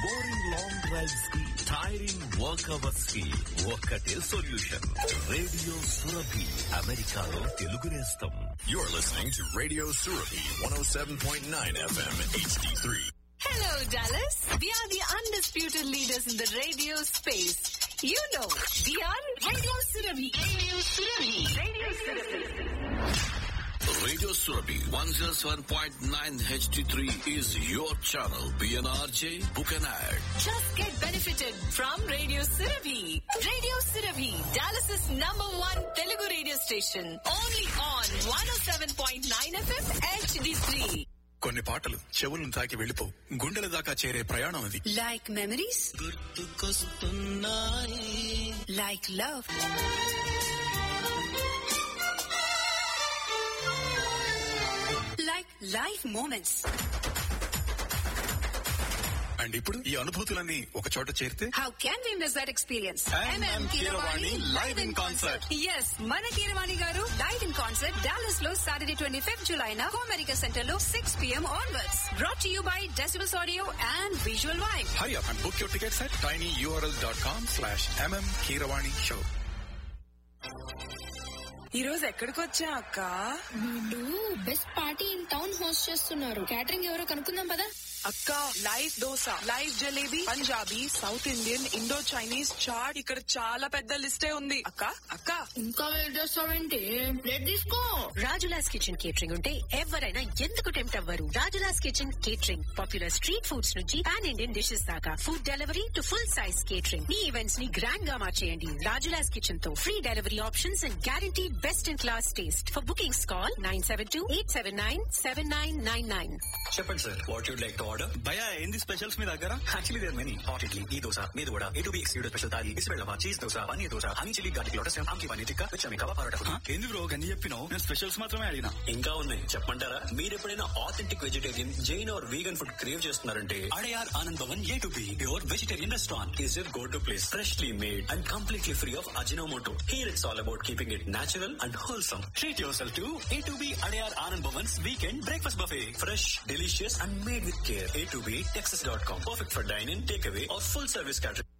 Boring long drives కి, tiring work hours కి ఒక్కటే సొల్యూషన్. రేడియో సురభి, అమెరికాలో తెలుగు నేస్తం. You're listening to Radio Surabhi 107.9 FM HD3. Hello, Dallas. We are the undisputed leaders in the radio space. You know, we are Radio Surabhi. Radio Surabhi. Radio Surabhi. Radio Surabhi 107.9 HD3 is your channel. PNRJ, book an ad. Just get benefited from Radio Surabhi. Radio Surabhi, Dallas's #1 Telugu radio station. Only on 107.9 FM HD3. కొన్ని పాటలు చెవులను తాకి వెళ్ళిపో, గుండెల దాకా చేరే ప్రయాణం అది. Like memories? Like love? Like life moments? And ఇప్పుడు ఈ అనుభూతులన్నీ ఒక చోట చేరితే How can we miss that experience? MM Keeravani live in concert. Yes, మన కీరవాణి గారు live in concert Dallas లో Saturday 25th July na Comerica Center లో 6 p.m. onwards. Brought to you by Decibels Audio and Visual Vibe. hurry up and book your tickets at tinyurl.com/MM Keeravani show. ఈ రోజు ఎక్కడికి వచ్చా అక్క? వీళ్ళు best party in town host చేస్తున్నారు. Catering ఎవరో కనుక్కుందాం పదా. అక్క, live dosa, live jalebi, Punjabi, south Indian, Indo Chinese, chat, ఇక్కడ చాలా పెద్ద లిస్టే ఉంది. అక్క అక్క ఇంకా వెయిట్ చేస్తావేంటి? ప్లేట్ తీసుకో. రాజులాస్ కిచెన్ కేటరింగ్ ఉంటే ఎవరైనా ఎందుకు టెంప్ట్ అవ్వరు? Rajula's kitchen catering popular street foods నుంచి పాన్ ఇండియన్ డిషెస్ దాకా, food delivery to full size catering. Me events ని గ్రాండ్ గా మార్చేయండి రాజులాస్ కిచెన్ తో. Free delivery options and guarantee best in class taste. For bookings call 972-879-7999. చెప్పండి sir, what you'd like to order? భయా ఏంది specials మీ దగ్గర? Actually there many. Hot idli, ఈ దోశ, మీద కూడా A2B excluded special thali, బిస్బెల్లవా, cheese dosa, paneer dosa, honey chilli garlic lotus, ఆమ్కి paneer tikka, విచమి kebab parotta. ఏంది bro గన్ని చెప్పినావు? నేను స్పెషల్స్ మాత్రమే అడిగినా. ఇంకా ఉన్నాయి చెప్పంటారా? మీరు ఎప్పుడైనా authentic vegetarian, Jain are vegan food crave చేస్తున్నారంటే Adyar Anand Bhavan A2B pure vegetarian restaurant is your go to place. Freshly made and completely free of Ajinomoto. Here it's all about keeping it natural and wholesome. Treat your self to A2B Adyar Anand Bhavan's weekend breakfast buffet. Fresh, delicious and made with care. A2B Texas.com. Perfect for dine-in, takeaway or full service catering.